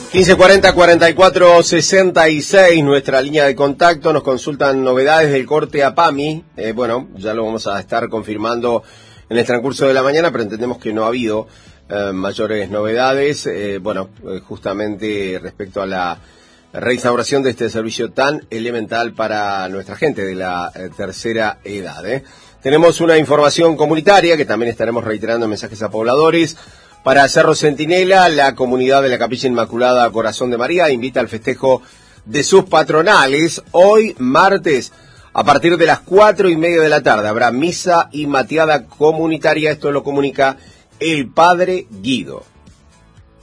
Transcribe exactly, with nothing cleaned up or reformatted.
quince cuarenta, cuarenta y cuatro, sesenta y seis, nuestra línea de contacto. Nos consultan novedades del corte a PAMI. Eh, bueno, ya lo vamos a estar confirmando en el transcurso de la mañana, pero entendemos que no ha habido eh, mayores novedades. Eh, bueno, eh, justamente respecto a la reinstauración de este servicio tan elemental para nuestra gente de la eh, tercera edad. ¿eh? Tenemos una información comunitaria que también estaremos reiterando en mensajes a pobladores. Para Cerro Centinela, la comunidad de la Capilla Inmaculada Corazón de María invita al festejo de sus patronales. Hoy, martes, a partir de las cuatro y media de la tarde, habrá misa y mateada comunitaria. Esto lo comunica el padre Guido.